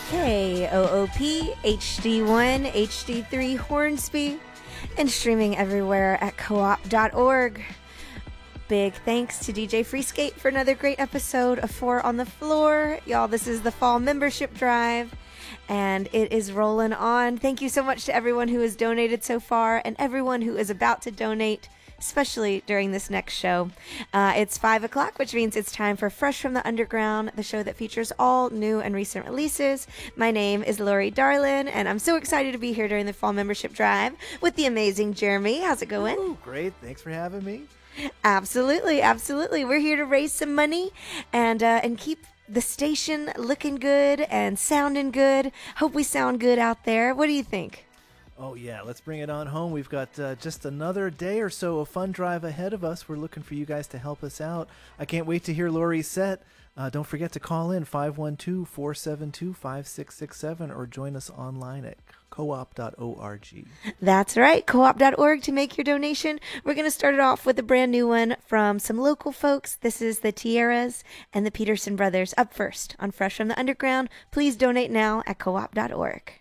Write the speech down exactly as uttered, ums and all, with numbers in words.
K O O P H D one H D three Hornsby, and streaming everywhere at co op dot org. Big thanks to D J Freeskate for another great episode of Four on the Floor. Y'all, this is the fall membership drive, and it is rolling on. Thank you so much to everyone who has donated so far and everyone who is about to donate, especially during this next show. Uh, it's five o'clock, which means it's time for Fresh from the Underground, the show that features all new and recent releases. My name is Lori Darlin, and I'm so excited to be here during the fall membership drive with the amazing Jeremy. How's it going? Ooh, great. Thanks for having me. Absolutely, absolutely. We're here to raise some money and uh, and keep the station looking good and sounding good. Hope we sound good out there. What do you think? Oh, yeah. Let's bring it on home. We've got uh, just another day or so of fun drive ahead of us. We're looking for you guys to help us out. I can't wait to hear Lori's set. Uh, don't forget to call in five one two, four seven two, five six six seven or join us online at co op dot org. That's right, co op dot org to make your donation. We're going to start it off with a brand new one from some local folks. This is the Tierras and the Peterson Brothers up first on Fresh from the Underground. Please donate now at co op dot org.